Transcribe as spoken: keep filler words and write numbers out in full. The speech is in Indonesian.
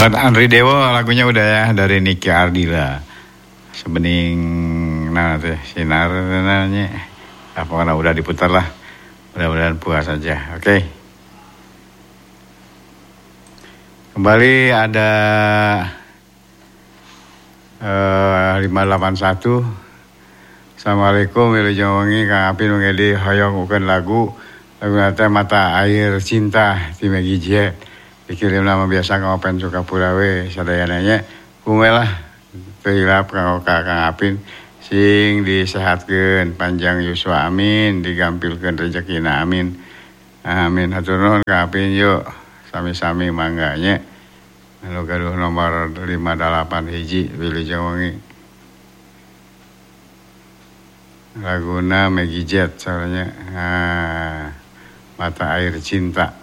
Buat Andri Dewo lagunya udah ya dari Niki Ardila. Sebening nah teh sinar nanya. Apa karena udah diputar lah. Mudah-mudahan puas saja. Oke. Okay. Kembali ada uh, lima delapan satu. Assalamualaikum wilujeng wengi Kang Apin ngedi hoyong ukeun lagu. Lagu teh Mata Air Cinta ti Maggie J. Dikirim nama biasa Kang Open Sukapura we sadayananya kumelah teu hilap Kang Kang Apin sing disehatkeun panjang yuswa amin digampilkeun rezekina amin amin hatur nuhun Kang Apin yuk sami-sami mangganya anu gaduh nomor lima delapan hiji wilujeng wengi laguna Maggie J soalnya ah, Mata Air Cinta.